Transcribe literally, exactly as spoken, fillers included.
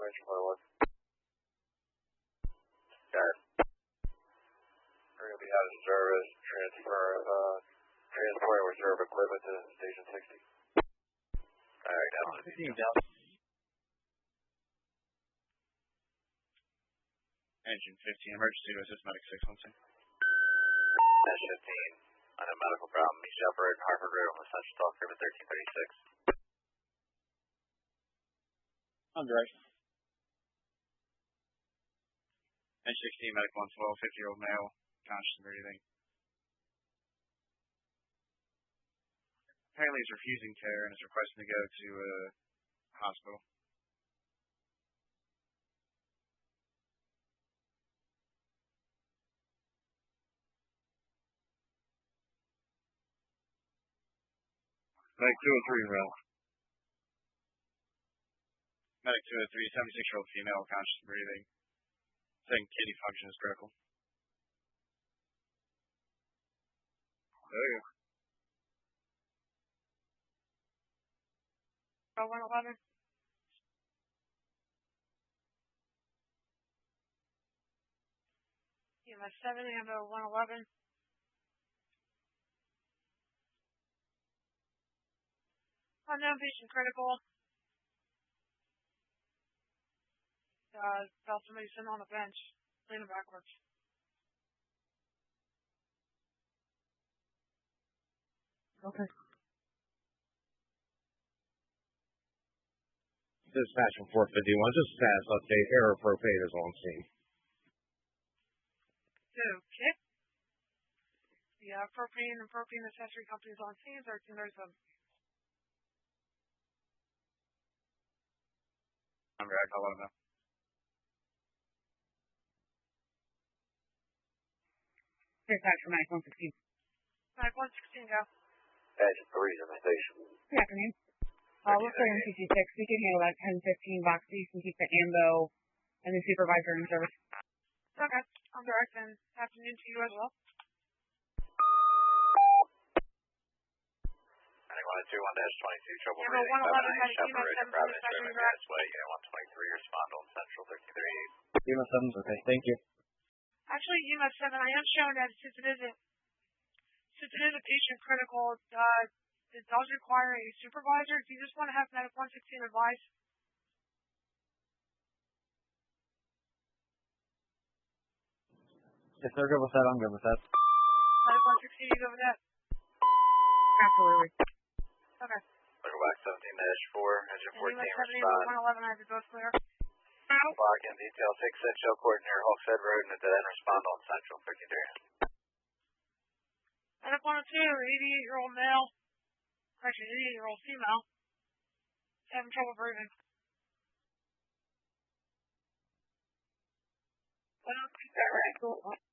Engine point one. Got it. We're going to be out of service, transfer, uh, transporting reserve equipment to station sixty. Alright, now let's see. Engine fifteen, emergency to assist medic six one six. Dash fifteen, on a medical problem, meet Shepherd, Harvard Road, on Central Talk, River thirteen thirty-six. On direction. N sixteen, medic one twelve, fifty year old male, conscious and breathing. Apparently he's refusing care and is requesting to go to a hospital. Medic two oh three, Will. Medic two oh three, seventy-six year old female, conscious and breathing. Saying kidney function is critical. There you go. Oh, one eleven. E M S seven, Ambo one eleven. Unknown patient critical. Uh, felt somebody sitting on the bench, leaning backwards. Okay. Dispatch from four fifty-one, just status update, error propane is on scene. Okay. The uh, propane and propane accessory companies on scene, thirteen thirty-seven. I'm ready, I'll let him know. Dispatch from Mac one sixteen. Mac one sixteen, go. Engine three is in the station. Good afternoon. Uh, we're for M C C six. We can handle that ten fifteen box piece and keep the ambo and the supervisor in service. Okay. I'm direct and afternoon to you as well. Heading one two one dash twenty-two, trouble Yeah, breathing, one eleven seven had nine, Shepherd, seven Providence, seven River, direct. Gas Way, Unit one twenty-three, respond on Central thirteen thirty-eight. E M S seven's okay, thank you. Actually, E M S seven, I am showing that since it is a, since it is a patient critical, uh, it does require a supervisor. Do you just want to have Medic one sixteen advise? If they're good with that, I'm good with that. Medic one sixteen, you go with that? Absolutely. Okay. Circle back seventeen dash four, engine And fourteen, E M S seven, respond. one eleven, I have it both clear. Block in detail, six six, show court near Hawkshead Road, and a dead end, respond on Central thirteen thirty-eight. Medic one oh two, eighty-eight year old male, correction, eighty-eight year old female, having trouble breathing. Well, is that right? Cool.